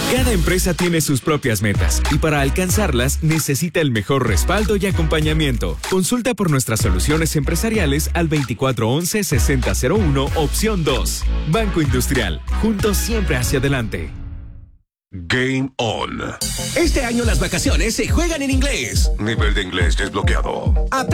Cada empresa tiene sus propias metas y para alcanzarlas necesita el mejor respaldo y acompañamiento. Consulta por nuestras soluciones empresariales al 2411-6001, opción 2. Banco Industrial, juntos siempre hacia adelante. Game On. Este año las vacaciones se juegan en inglés. Nivel de inglés desbloqueado.